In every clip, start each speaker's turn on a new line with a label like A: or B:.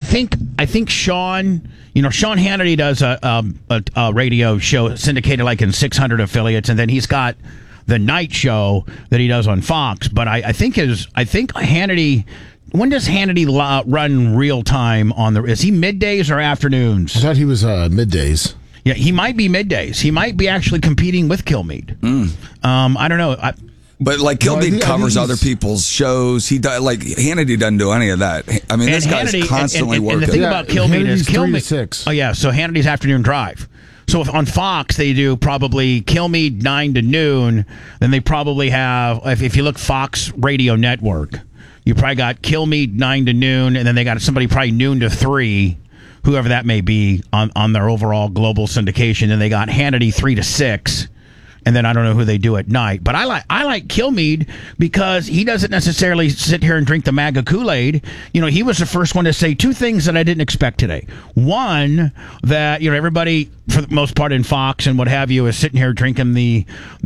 A: think Sean. Sean Hannity does a radio show syndicated like in 600 affiliates, and then he's got the night show that he does on Fox. But I think Hannity. When does Hannity run real time on the? Is he middays or afternoons?
B: I thought he was middays.
A: Yeah, he might be middays. He might be actually competing with Kilmeade. I don't know.
C: But like Kilmeade covers other people's shows. Hannity doesn't do any of that. I mean, this guy's constantly working.
A: And the thing about Kilmeade is
B: Hannity's 3 to 6.
A: Oh yeah, so Hannity's afternoon drive. So if on Fox they do probably Kilmeade 9 to noon, then they probably have, if you look Fox Radio Network, you probably got Kilmeade 9 to noon, and then they got somebody probably noon to 3, whoever that may be on their overall global syndication. And they got Hannity 3 to 6. And then I don't know who they do at night. But I like Kilmeade because he doesn't necessarily sit here and drink the MAGA Kool-Aid. He was the first one to say 2 things that I didn't expect today. One, that everybody, for the most part in Fox and what have you, is sitting here drinking the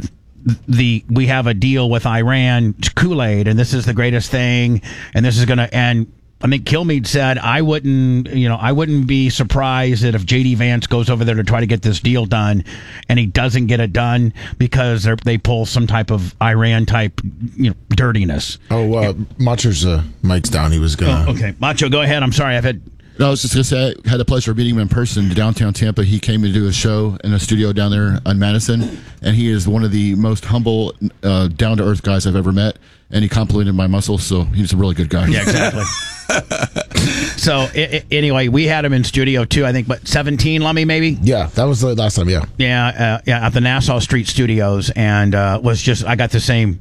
A: we have a deal with Iran Kool-Aid, and this is the greatest thing, and this is going to end. I think Kilmeade said, I wouldn't be surprised that if J.D. Vance goes over there to try to get this deal done and he doesn't get it done because they pull some type of Iran-type dirtiness.
B: Macho's mic's down. He was going to...
A: Okay. Macho, go ahead. I'm sorry.
D: No, I was just going to say, I had the pleasure of meeting him in person in downtown Tampa. He came to do a show in a studio down there on Madison, and he is one of the most humble, down-to-earth guys I've ever met, and he complimented my muscles, so he's a really good guy.
A: Yeah, exactly. So, anyway, we had him in studio, too, I think, 17, Lummy, maybe?
B: Yeah, that was the last time, yeah.
A: Yeah, at the Nassau Street Studios, and I got the same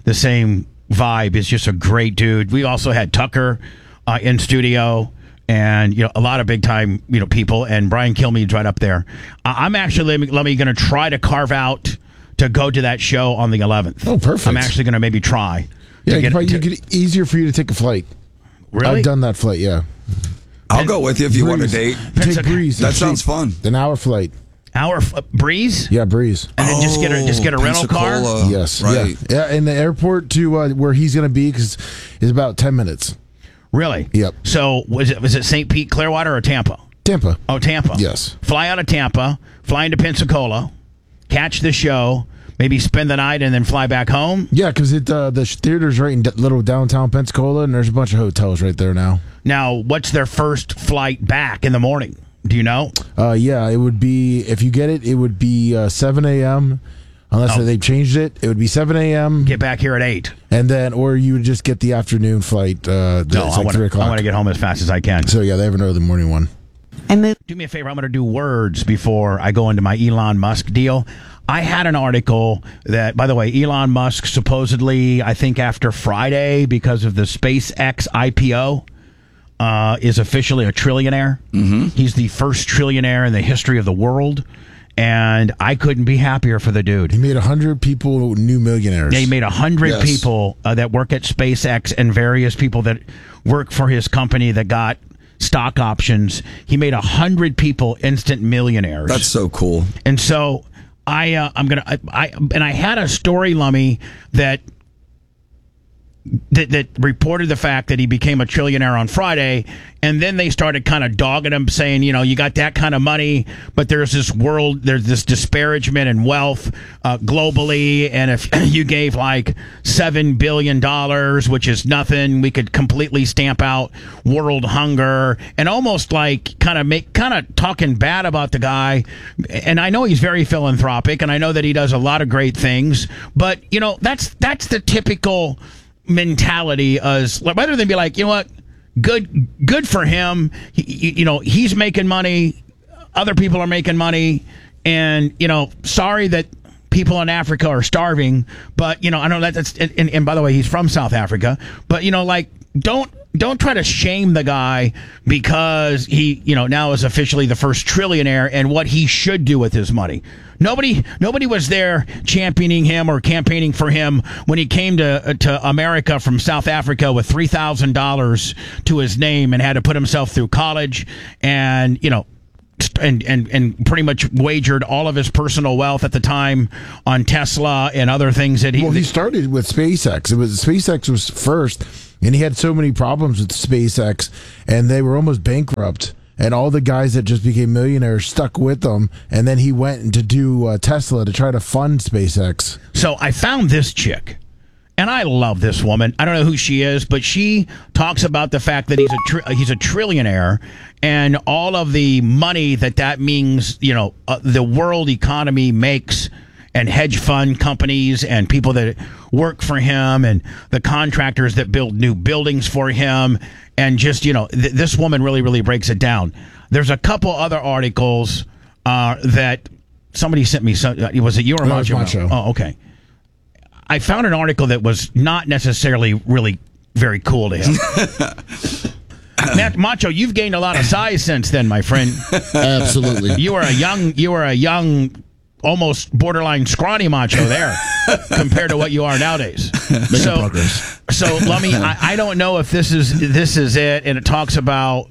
A: vibe. It's just a great dude. We also had Tucker in studio. And a lot of big time people, and Brian Kilmeade's right up there. I'm actually going to try to carve out to go to that show on the 11th.
B: Oh, perfect!
A: I'm actually going to maybe try.
B: Yeah, it's easier for you to take a flight.
A: Really?
B: I've done that flight. Yeah,
C: I'll go with you if you want a date.
B: Take Breeze.
C: That sounds fun.
B: An hour flight.
A: Breeze?
B: Yeah, Breeze.
A: And then just get a rental car.
B: Yes,
C: right.
B: Yeah, and the airport to where he's going to be is about 10 minutes.
A: Really?
B: Yep.
A: So was it St. Pete, Clearwater, or Tampa?
B: Tampa.
A: Oh, Tampa.
B: Yes.
A: Fly out of Tampa, fly into Pensacola, catch the show, maybe spend the night, and then fly back home?
B: Yeah, because the theater's right in little downtown Pensacola, and there's a bunch of hotels right there now.
A: Now, what's their first flight back in the morning? Do you know?
B: Yeah, it would be, if you get it would be 7 a.m., unless they've changed it. It would be 7 a.m.
A: Get back here at 8.
B: And then, or you would just get the afternoon flight.
A: I want
B: 3 o'clock.
A: I want to get home as fast as I can.
B: So, yeah, they have an early morning one.
A: Do me a favor. I'm going to do words before I go into my Elon Musk deal. I had an article that, by the way, Elon Musk supposedly, I think after Friday, because of the SpaceX IPO, is officially a trillionaire. Mm-hmm. He's the first trillionaire in the history of the world. And I couldn't be happier for the dude.
B: He made 100 people new millionaires.
A: Yeah, he made 100 people that work at SpaceX and various people that work for his company that got stock options. He made 100 people instant millionaires.
C: That's so cool.
A: And so I had a story, Lummy, that reported the fact that he became a trillionaire on Friday, and then they started kind of dogging him, saying, you got that kind of money, but there's this disparagement in wealth globally, and if you gave like $7 billion, which is nothing, we could completely stamp out world hunger, and almost like kind of talking bad about the guy. And I know he's very philanthropic, and I know that he does a lot of great things, but that's the typical mentality, as rather than be like, what, good for him, he's making money, other people are making money, and sorry that people in Africa are starving, but I know that's and by the way, he's from South Africa, but don't try to shame the guy because he now is officially the first trillionaire and what he should do with his money. Nobody was there championing him or campaigning for him when he came to America from South Africa with $3,000 to his name and had to put himself through college and and pretty much wagered all of his personal wealth at the time on Tesla and other things that he.
B: Well, he started with SpaceX. SpaceX was first. And he had so many problems with SpaceX, and they were almost bankrupt. And all the guys that just became millionaires stuck with them. And then he went to do Tesla to try to fund SpaceX.
A: So I found this chick, and I love this woman. I don't know who she is, but she talks about the fact that he's a trillionaire, and all of the money that means, the world economy makes, and hedge fund companies and people that work for him and the contractors that build new buildings for him. And just, this woman really, really breaks it down. There's a couple other articles that somebody sent me. Was it you or Macho?
B: Macho.
A: Oh, okay. I found an article that was not necessarily really very cool to him. Macho, you've gained a lot of size since then, my friend.
D: Absolutely.
A: You were a young, almost borderline scrawny Macho there compared to what you are nowadays.
D: Progress.
A: So let me. I don't know if this is it, and it talks about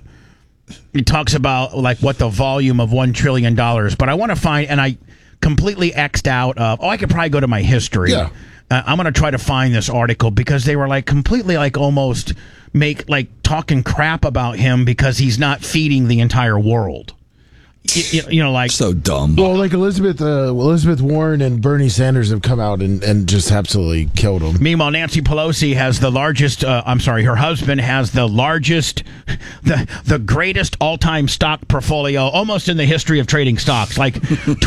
A: like what the volume of $1 trillion. But I want to find, and I completely X'd out of. I could probably go to my history.
B: Yeah.
A: I'm going to try to find this article because they were like completely like almost talking crap about him because he's not feeding the entire world. Like
C: so dumb.
B: Well, like Elizabeth Warren and Bernie Sanders have come out and just absolutely killed him.
A: Meanwhile, Nancy Pelosi has the largest. Her husband has the largest, the greatest all-time stock portfolio, almost in the history of trading stocks, like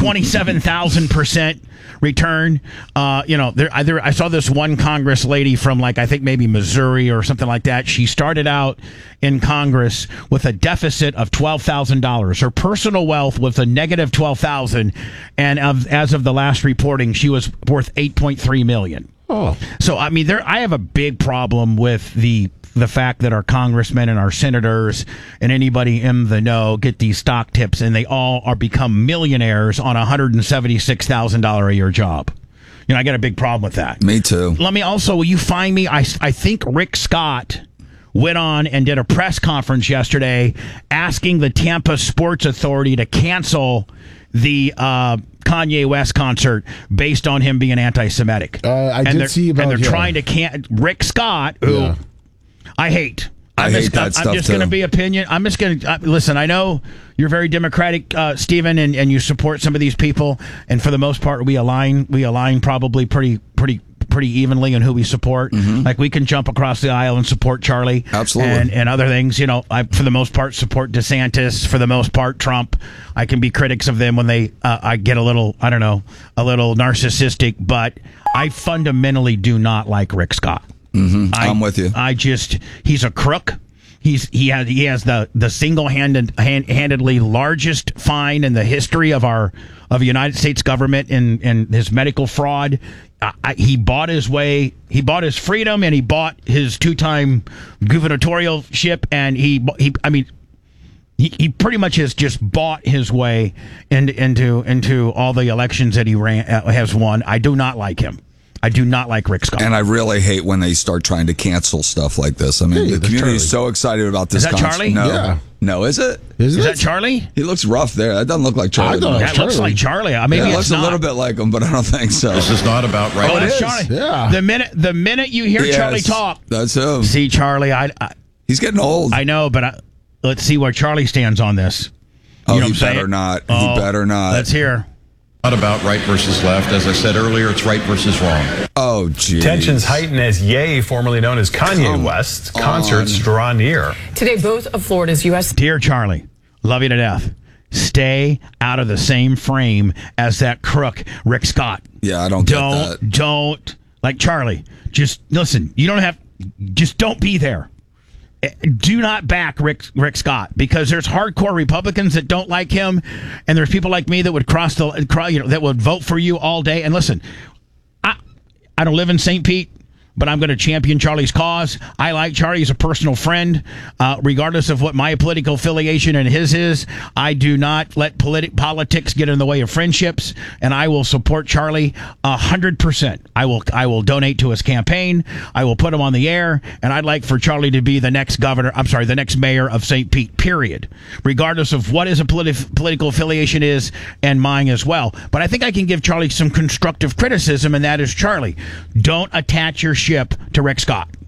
A: 27,000% return. I saw this one Congress lady from I think maybe Missouri or something like that. She started out in Congress with a deficit of $12,000. Her personal wealth was a negative $12,000, and as of the last reporting, she was worth $8.3 million.
B: Oh,
A: so I have a big problem with the fact that our congressmen and our senators and anybody in the know get these stock tips, and they all are become millionaires on a $176,000 a year job. I got a big problem with that.
C: Me too.
A: Will you find me? I think Rick Scott went on and did a press conference yesterday asking the Tampa Sports Authority to cancel the Kanye West concert based on him being anti-Semitic.
B: I did see about.
A: And they're trying to Rick Scott, who I hate. I'm just going to be opinion. I'm just going to listen. I know you're very democratic, Stephen, and you support some of these people. And for the most part, we align probably pretty evenly in who we support. Mm-hmm. Like we can jump across the aisle and support Charlie,
C: absolutely,
A: and other things. I for the most part support DeSantis. For the most part, Trump. I can be critics of them when they I get a little narcissistic, but I fundamentally do not like Rick Scott.
C: Mm-hmm. I'm with you.
A: He's a crook. He has the single-handedly largest fine in the history of the United States government in his medical fraud. He bought his freedom, and he bought his 2-time gubernatorialship, and he pretty much has just bought his way into all the elections that he has won. I do not like him. I do not like Rick Scott.
C: And I really hate when they start trying to cancel stuff like this. The community is so excited about this.
A: Is that Charlie?
C: No.
B: Yeah.
C: No, is it?
A: Is that Charlie?
C: He looks rough there. That doesn't look like Charlie.
A: That looks like Charlie. Maybe
C: it looks a little bit like him, but I don't think so.
E: This is not about right.
A: Oh, that's Charlie.
B: Yeah.
A: The minute you hear Charlie talk,
C: that's him.
A: See, Charlie,
C: he's getting old.
A: I know, but let's see where Charlie stands on this.
C: He better not. He better not.
A: Let's hear.
E: Not about right versus left. As I said earlier, it's right versus wrong.
C: Oh, geez.
F: Tensions heighten as Ye, formerly known as Kanye West, concerts draw near.
G: Today, both of Florida's U.S.
A: Dear Charlie, love you to death. Stay out of the same frame as that crook, Rick Scott.
C: Yeah, I don't get that.
A: Don't. Like, Charlie, just listen. Just don't be there. Do not back Rick Scott, because there's hardcore Republicans that don't like him, and there's people like me that would that would vote for you all day. And listen, I don't live in St. Pete, but I'm going to champion Charlie's cause. I like Charlie as a personal friend, regardless of what my political affiliation and his is. I do not let politics get in the way of friendships, and I will support Charlie 100%. I will donate to his campaign. I will put him on the air, and I'd like for Charlie to be the next the next mayor of St. Pete, period, regardless of what his political affiliation is, and mine as well. But I think I can give Charlie some constructive criticism, and that is, Charlie, don't attach your ship to Rick Scott.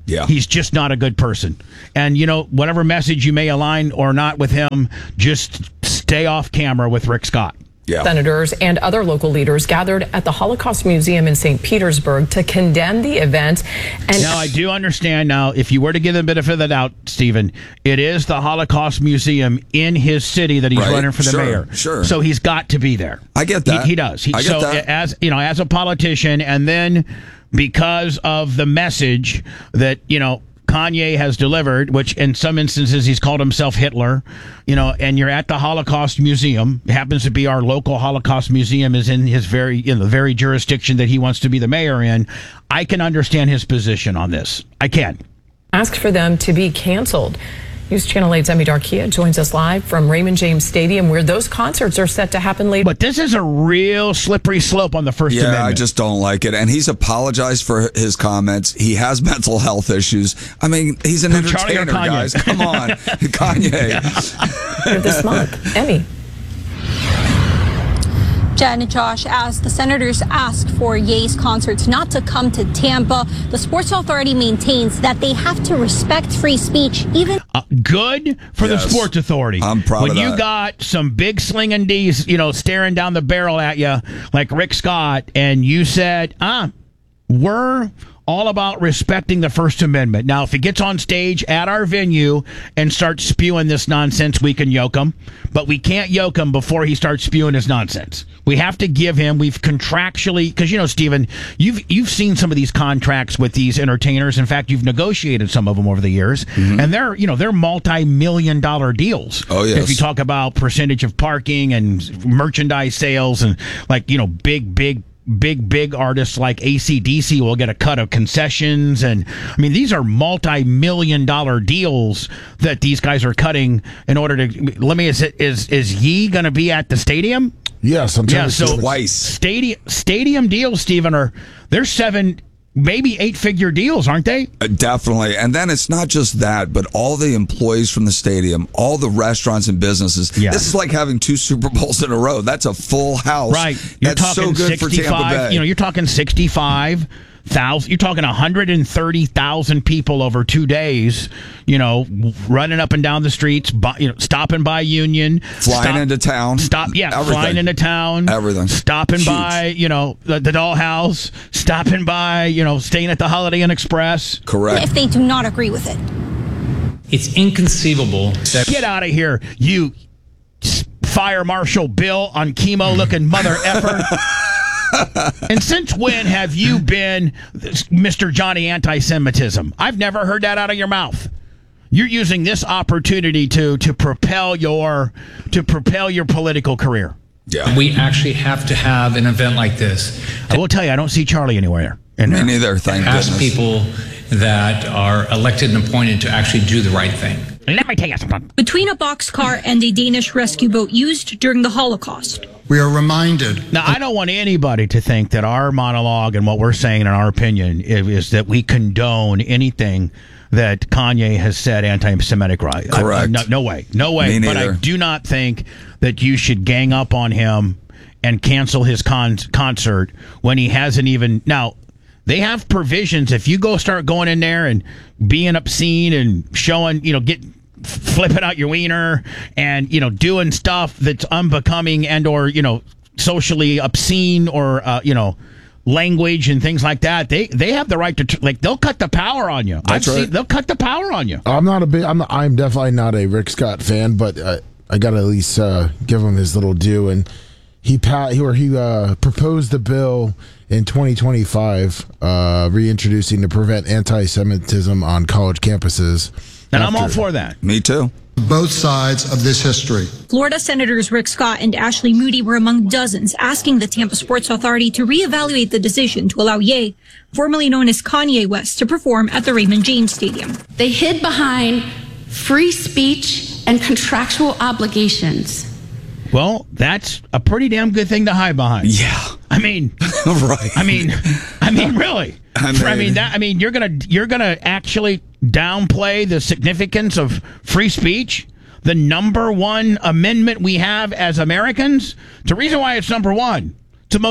C: Yeah.
A: He's just not a good person. And, whatever message you may align or not with him, just stay off camera with Rick Scott.
C: Yeah.
G: Senators and other local leaders gathered at the Holocaust Museum in St. Petersburg to condemn the event. And
A: now, I do understand now, if you were to give the benefit of the doubt, Stephen, it is the Holocaust Museum in his city that he's running for the mayor.
C: Sure.
A: So he's got to be there.
C: I get that.
A: He does.
C: I get that.
A: As a politician, and then because of the message that, Kanye has delivered, which in some instances he's called himself Hitler, and you're at the Holocaust Museum. It happens to be our local Holocaust Museum is in the very jurisdiction that he wants to be the mayor in. I can understand his position on this. I can.
G: Asked for them to be canceled. News Channel 8's Emmy Darkia joins us live from Raymond James Stadium, where those concerts are set to happen later.
A: But this is a real slippery slope on the First Amendment.
C: Yeah, I just don't like it. And he's apologized for his comments. He has mental health issues. I mean, he's an entertainer, guys. Come on. Kanye.
G: This month, Emmy.
H: Jen and Josh, as the senators asked for Ye's concerts not to come to Tampa, the Sports Authority maintains that they have to respect free speech, even...
A: Good for the Sports Authority.
C: I'm proud
A: when
C: of that.
A: you got some big slinging D's, staring down the barrel at you like Rick Scott, and you said, we're all about respecting the First Amendment. Now, if he gets on stage at our venue and starts spewing this nonsense, we can yoke him. But we can't yoke him before he starts spewing his nonsense. We have to give him, we've contractually, because, Stephen, you've seen some of these contracts with these entertainers. In fact, you've negotiated some of them over the years. Mm-hmm. And they're multi-million-dollar deals.
C: Oh, yes.
A: If you talk about percentage of parking and merchandise sales and, big artists like AC/DC will get a cut of concessions. And I mean, these are multi-million-dollar deals that these guys are cutting in order to, is Ye going to be at the stadium?
B: Yes, I'm telling you.
C: Twice.
A: Stadium deals, Stephen, they're 7, maybe 8-figure deals, aren't they?
C: Definitely. And then it's not just that, but all the employees from the stadium, all the restaurants and businesses.
A: Yeah.
C: This is like having 2 Super Bowls in a row. That's a full house.
A: Right. You're
C: That's
A: talking
C: so good
A: 65,
C: for Tampa Bay.
A: you're talking 65,000. You're talking 130,000 people over 2 days, running up and down the streets, stopping by Union.
C: Flying into town.
A: Flying into town.
C: Everything.
A: Stopping by, the Dollhouse. Stopping by, staying at the Holiday Inn Express.
C: Correct.
H: If they do not agree with it.
I: It's inconceivable that...
A: Get out of here, you Fire Marshal Bill on chemo-looking mother effer. And since when have you been Mr. Johnny Anti-Semitism? I've never heard that out of your mouth. You're using this opportunity to propel your political career.
C: Yeah.
I: We actually have to have an event like this.
A: I will tell you, I don't see Charlie anywhere.
C: Me neither, thank
I: ask
C: goodness.
I: people that are elected and appointed to actually do the right thing.
A: Let me tell you something.
J: Between a boxcar and a Danish rescue boat used during the Holocaust.
K: We are reminded.
A: Now, I don't want anybody to think that our monologue and what we're saying in our opinion is that we condone anything that Kanye has said anti-Semitic right.
C: Correct.
A: No way. No way.
C: Me
A: But
C: neither.
A: I do not think that you should gang up on him and cancel his concert when he hasn't even... Now, they have provisions. If you start going in there and being obscene and showing, flipping out your wiener and, doing stuff that's unbecoming and or, socially obscene or, language and things like that, they have the right to, they'll cut the power on you.
C: That's right.
A: They'll cut the power on you.
B: I'm definitely not a Rick Scott fan, but I got to at least give him his little due. And he proposed the bill in 2025, reintroducing to prevent anti-Semitism on college campuses.
A: And I'm all for that.
C: Me too.
K: Both sides of this history.
J: Florida Senators Rick Scott and Ashley Moody were among dozens asking the Tampa Sports Authority to reevaluate the decision to allow Ye, formerly known as Kanye West, to perform at the Raymond James Stadium.
L: They hid behind free speech and contractual obligations.
A: Well, that's a pretty damn good thing to hide behind.
C: Yeah.
A: I mean,
C: right.
A: I mean, really. You're gonna actually downplay the significance of free speech, the number one amendment we have as Americans. The reason why it's number one, it's the most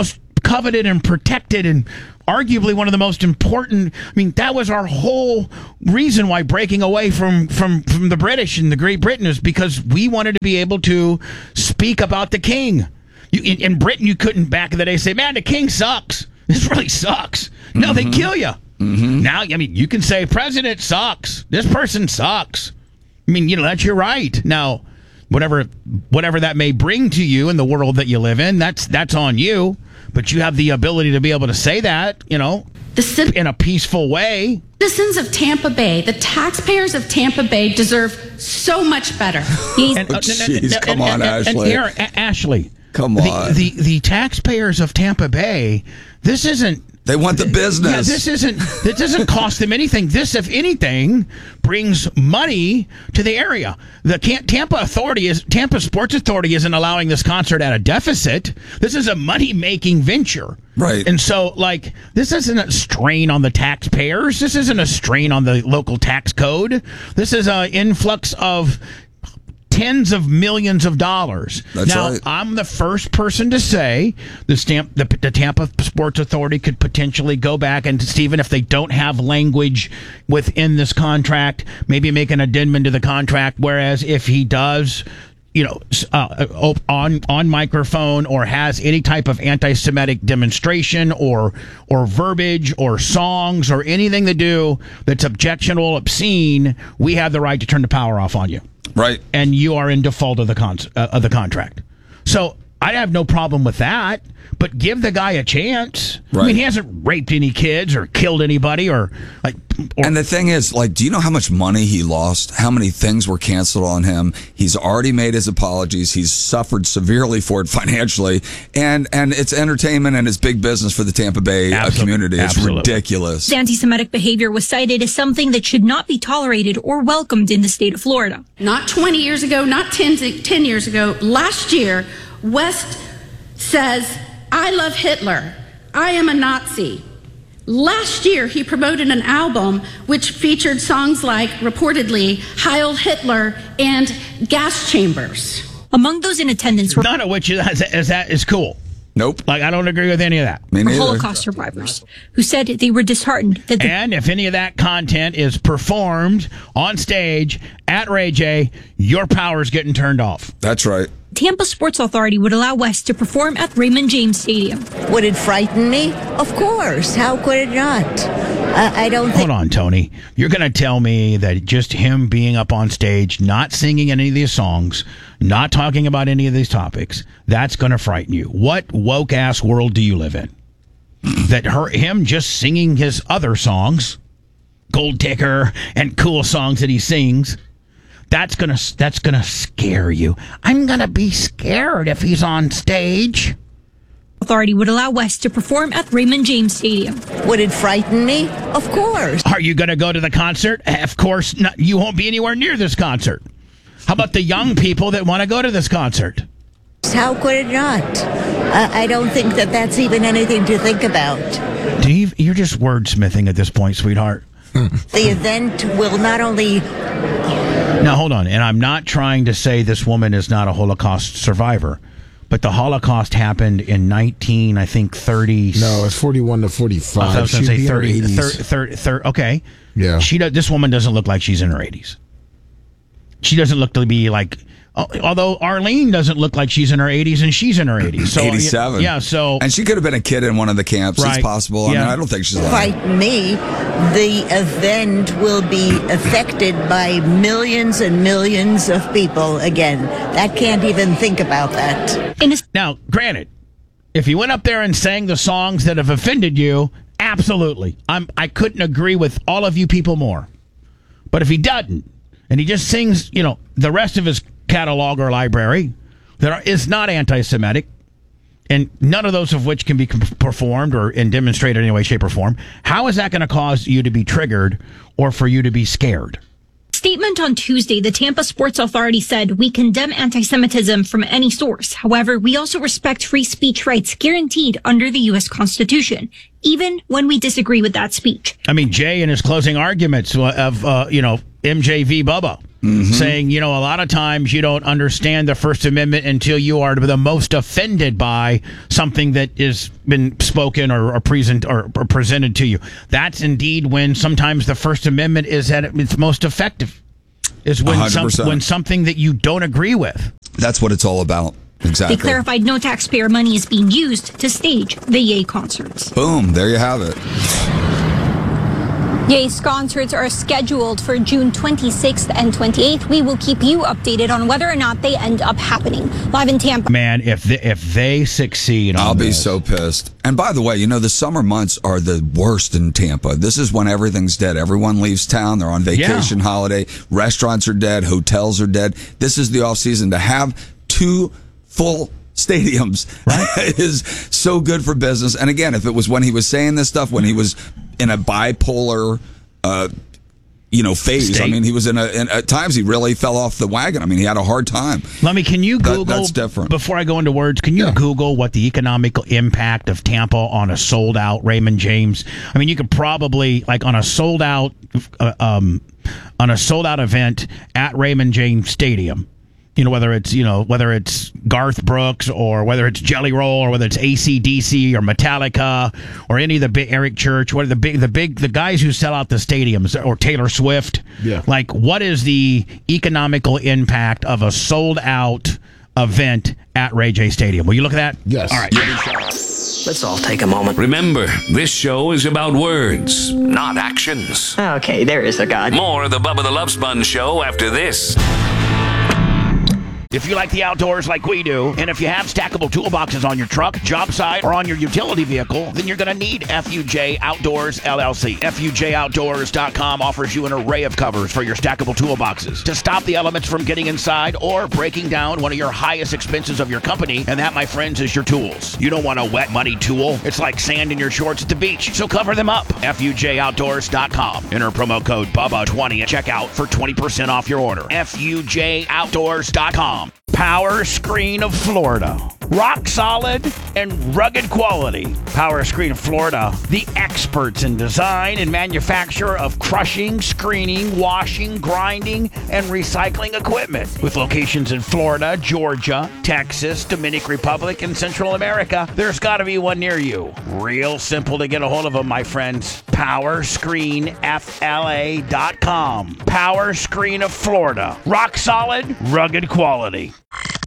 A: coveted and protected and arguably one of the most important. I mean, that was our whole reason why breaking away from the British and the Great Britain is because we wanted to be able to speak about the king. In Britain, you couldn't back in the day say, man, the king sucks. This really sucks. No, they kill you. Now, I mean, you can say president sucks. This person sucks. I mean, that's your right. Now, whatever that may bring to you in the world that you live in, that's on you. But you have the ability to be able to say that, in a peaceful way.
L: Citizens of Tampa Bay, the taxpayers of Tampa Bay deserve so much better.
C: Come on, Ashley.
A: Ashley.
C: Come on.
A: The taxpayers of Tampa Bay, this isn't...
C: They want the business.
A: Yeah, this doesn't cost them anything. This, if anything, brings money to the area. The Tampa Sports Authority isn't allowing this concert at a deficit. This is a money-making venture.
C: Right.
A: And so, this isn't a strain on the taxpayers. This isn't a strain on the local tax code. This is an influx of tens of millions of dollars.
C: That's
A: now,
C: right.
A: I'm the first person to say the Tampa Sports Authority could potentially go back and, Stephen, if they don't have language within this contract, maybe make an addendum to the contract, whereas if he does, on microphone or has any type of anti-Semitic demonstration or verbiage or songs or anything to do that's objectionable, obscene, we have the right to turn the power off on you.
C: Right.
A: And you are in default of the contract. So I have no problem with that, but give the guy a chance.
C: Right.
A: I mean, he hasn't raped any kids or killed anybody and
C: the thing is, do you know how much money he lost? How many things were canceled on him? He's already made his apologies. He's suffered severely for it financially, and it's entertainment and it's big business for the Tampa Bay community. It's ridiculous.
J: Anti-Semitic behavior was cited as something that should not be tolerated or welcomed in the state of Florida.
L: Not 20 years ago, not 10 years ago, last year, West says, I love Hitler. I am a Nazi. Last year, he promoted an album which featured songs like, reportedly, Heil Hitler and Gas Chambers.
J: Among those in attendance were
A: none of which is cool.
C: Nope.
A: I don't agree with any of that.
C: Me neither.
J: Holocaust survivors who said they were disheartened that
A: and if any of that content is performed on stage at Ray J, your power's getting turned off.
C: That's right.
J: Tampa Sports Authority would allow West to perform at Raymond James Stadium.
M: Would it frighten me? Of course. How could it not? I don't think...
A: Hold on, Tony. You're going to tell me that just him being up on stage, not singing any of these songs, not talking about any of these topics, that's going to frighten you. What woke-ass world do you live in? That him just singing his other songs, Gold Digger and cool songs that he sings... That's gonna scare you. I'm gonna be scared if he's on stage.
J: Authority would allow West to perform at Raymond James Stadium.
M: Would it frighten me? Of course.
A: Are you gonna go to the concert? Of course not. You won't be anywhere near this concert. How about the young people that want to go to this concert?
M: How could it not? I don't think that's even anything to think about.
A: Steve, you're just wordsmithing at this point, sweetheart.
M: The event will not only...
A: Now, hold on. And I'm not trying to say this woman is not a Holocaust survivor, but the Holocaust happened in 30.
B: No, it's 41 to 45.
A: I was going to say 30. Okay.
B: Yeah.
A: This woman doesn't look like she's in her 80s. She doesn't look to be like... Although Arlene doesn't look like she's in her 80s, and she's in her 80s. So
C: 87.
A: Yeah, so...
C: And she could have been a kid in one of the camps.
A: Right.
C: It's possible.
A: Yeah.
C: I don't think she's alive.
M: Frighten me. The event will be affected by millions and millions of people again. That can't even think about that.
A: Now, granted, if he went up there and sang the songs that have offended you, absolutely. I couldn't agree with all of you people more. But if he doesn't, and he just sings, the rest of his catalog or library that is not anti-Semitic, and none of those of which can be performed and demonstrated in any way, shape, or form, how is that going to cause you to be triggered or for you to be scared?
J: Statement on Tuesday, the Tampa Sports Authority said, we condemn anti-Semitism from any source. However, we also respect free speech rights guaranteed under the U.S. Constitution, even when we disagree with that speech.
A: I mean, Jay in his closing arguments of, MJ v. Bubba. saying, a lot of times you don't understand the First Amendment until you are the most offended by something that has been spoken or presented to you. That's indeed when sometimes the First Amendment is at its most effective. Is when
C: 100%.
A: when something that you don't agree with.
C: That's what it's all about. Exactly.
J: They clarified no taxpayer money is being used to stage the Ye concerts.
C: Boom. There you have it.
H: Ye's concerts are scheduled for June 26th and 28th. We will keep you updated on whether or not they end up happening. Live in Tampa.
A: Man, if they succeed on
C: I'll be
A: this.
C: so pissed. And by the way, the summer months are the worst in Tampa. This is when everything's dead. Everyone leaves town. They're on vacation, holiday. Restaurants are dead. Hotels are dead. This is the off season. To have 2 full stadiums is so good for business. And again, if it was when he was saying this stuff, when he was in a bipolar, phase.
A: State.
C: I mean, he was at times he really fell off the wagon. I mean, he had a hard time.
A: Can you Google,
C: that's different.
A: Before I go into words, can you Google what the economical impact of Tampa on a sold out Raymond James? I mean, you could probably, on a sold out event at Raymond James Stadium, whether it's Garth Brooks or whether it's Jelly Roll or whether it's AC/DC or Metallica or any of the big Eric Church, what are the guys who sell out the stadiums, or Taylor Swift?
B: Yeah.
A: What is the economical impact of a sold out event at Ray J Stadium? Will you look at that?
B: Yes.
A: All right.
N: Let's all take a moment. Remember, this show is about words, not actions.
O: Okay, there is a God.
N: More of the Bubba the Love Sponge show after this.
A: If you like the outdoors like we do, and if you have stackable toolboxes on your truck, job site, or on your utility vehicle, then you're going to need FUJ Outdoors LLC. FUJOutdoors.com offers you an array of covers for your stackable toolboxes to stop the elements from getting inside or breaking down one of your highest expenses of your company, and that, my friends, is your tools. You don't want a wet, muddy tool. It's like sand in your shorts at the beach, so cover them up. FUJOutdoors.com. Enter promo code BUBBA20 at checkout for 20% off your order. FUJOutdoors.com. Power Screen of Florida. Rock solid and rugged quality. Power Screen of Florida, the experts in design and manufacture of crushing, screening, washing, grinding, and recycling equipment. With locations in Florida, Georgia, Texas, Dominican Republic, and Central America, there's got to be one near you. Real simple to get a hold of them, my friends. PowerscreenFLA.com. Power Screen of Florida. Rock solid, rugged quality.